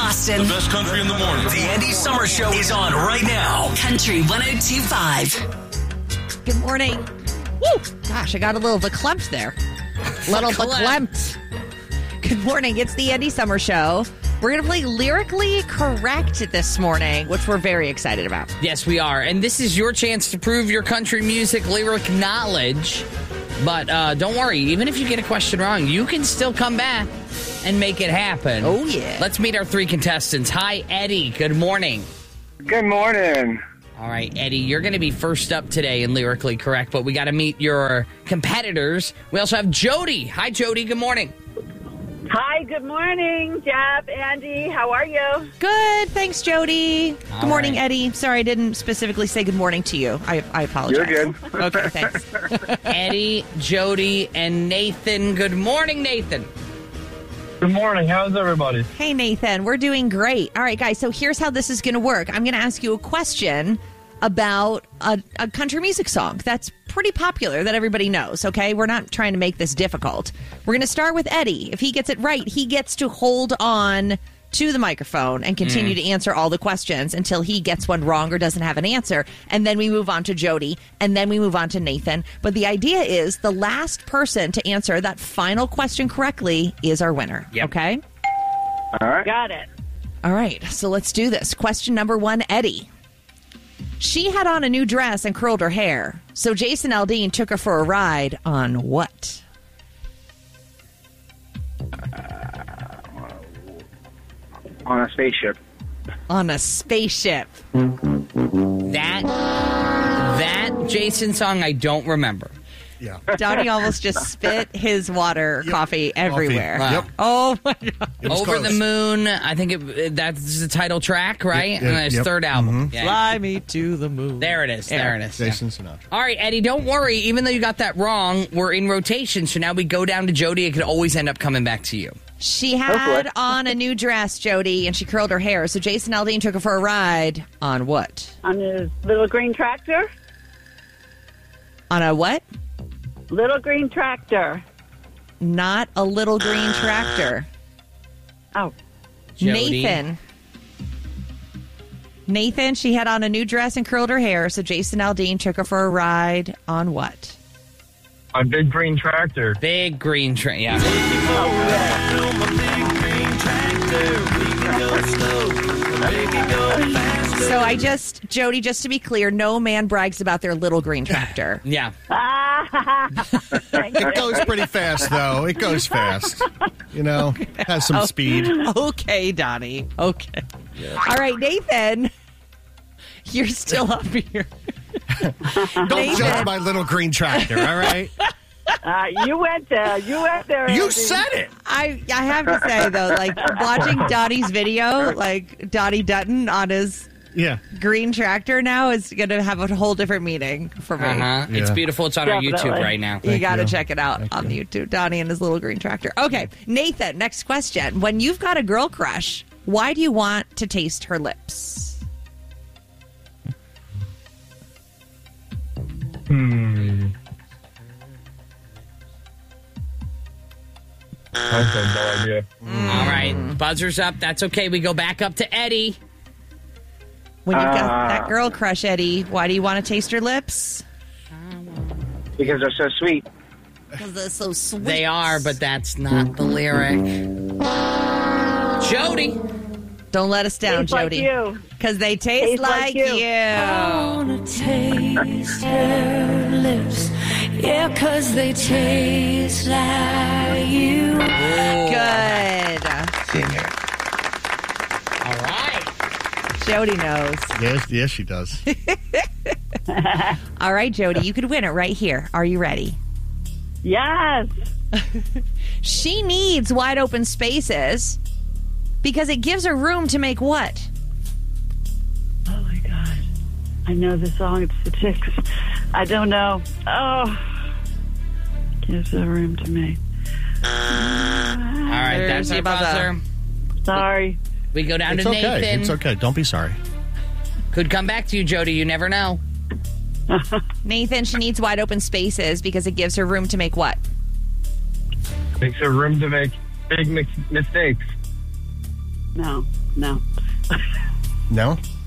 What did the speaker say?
Austin. The best country in the morning. The Andy Summer Show is on right now. Country 102.5. Good morning. Woo! Gosh, I got a little verklempt there. Little verklempt. Good morning. It's the Andy Summer Show. We're going to play Lyrically Correct this morning, which we're very excited about. Yes, we are. And this is your chance to prove your country music lyric knowledge. But don't worry, even if you get a question wrong, you can still come back and make it happen. Oh, yeah. Let's meet our three contestants. Hi, Eddie. Good morning. Good morning. All right, Eddie, you're going to be first up today in Lyrically Correct, but we got to meet your competitors. We also have Jody. Hi, Jody. Good morning. Hi, good morning, Jeff, Andy. How are you? Good. Thanks, Jody. Good morning, right. Eddie. Sorry, I didn't specifically say good morning to you. I apologize. You're good. Okay, thanks. Eddie, Jody, and Nathan. Good morning, Nathan. Good morning. How's everybody? Hey, Nathan. We're doing great. All right, guys, so here's how this is going to work. I'm going to ask you a question about a country music song that's pretty popular that everybody knows, okay? We're not trying to make this difficult. We're going to start with Eddie. If he gets it right, he gets to hold on to the microphone and continue to answer all the questions until he gets one wrong or doesn't have an answer. And then we move on to Jody, and then we move on to Nathan. But the idea is the last person to answer that final question correctly is our winner, okay? All right. Got it. All right, so let's do this. Question number 1, Eddie. She had on a new dress and curled her hair, so Jason Aldean took her for a ride on what? On a spaceship. On a spaceship. That Jason song I don't remember. Yeah. Donnie almost just spit his water coffee everywhere. Wow. Yep. Oh, my God. Over the Moon, I think that's the title track, right? And his third album. Yeah. Fly me to the moon. There it is. There it is. Jason Sinatra. All right, Eddie, don't worry. Even though you got that wrong, we're in rotation. So now we go down to Jody. It could always end up coming back to you. She had on a new dress, Jody, and she curled her hair, so Jason Aldean took her for a ride on what? On his little green tractor? On a what? Little green tractor. Not a little green tractor. Oh. Jody. Nathan, she had on a new dress and curled her hair, so Jason Aldean took her for a ride on what? A big green tractor. Big green train. Yeah. So Jody, just to be clear, no man brags about their little green tractor. Yeah. It goes pretty fast, though. It goes fast. You know, has some speed. Okay, Donnie. Okay. All right, Nathan, you're still up here. Don't judge my little green tractor, all right? You went there. You Andy. said it. I have to say, though, like, watching Donnie's video, like, Donnie Dutton on his green tractor now is going to have a whole different meaning for me. Uh-huh. It's beautiful. It's on our Definitely. YouTube right now. You got to check it out on the YouTube. Donnie and his little green tractor. Okay, Nathan, next question. When you've got a girl crush, why do you want to taste her lips? I have no idea. All right. Buzzer's up. That's okay. We go back up to Eddie. When you've got that girl crush, Eddie, why do you want to taste her lips? Because they're so sweet. Because they're so sweet. They are, but that's not the lyric. Jody. Don't let us down, Tastes like Jody. you. Because they taste like you. I wanna taste her lips, yeah, 'cause they taste like you. Good. All right. Jody knows. Yes, she does. All right, Jody, you could win it right here. Are you ready? Yes. She needs wide open spaces because it gives her room to make what? Oh, my God. I know the song. It's the Chicks. I don't know. Oh. Gives her room to make. All right. There's That's your your buzzer. Sorry. We go down It's to okay. Nathan. It's okay. Don't be sorry. Could come back to you, Jody. You never know. Nathan, she needs wide open spaces because it gives her room to make what? Makes her room to make big mistakes. No. No?